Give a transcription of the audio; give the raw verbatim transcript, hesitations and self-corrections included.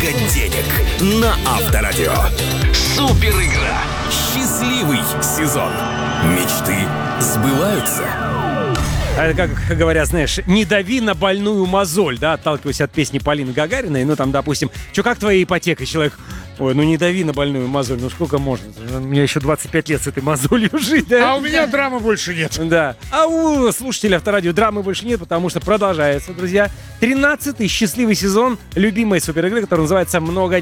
много денег на Авторадио. Супер игра. Счастливый сезон. Мечты сбываются. А это, как говорят, знаешь, не дави на больную мозоль, да, отталкиваясь от песни Полины Гагариной. Ну, там, допустим, что, как твоя ипотека? Человек, ой, ну не дави на больную мозоль, ну сколько можно? У меня еще двадцать пять лет с этой мозолью жить, да? А у меня драмы больше нет. Да. А у слушателей Авторадио драмы больше нет, потому что продолжается, друзья, тринадцатый счастливый сезон любимой суперигры, которая называется «Много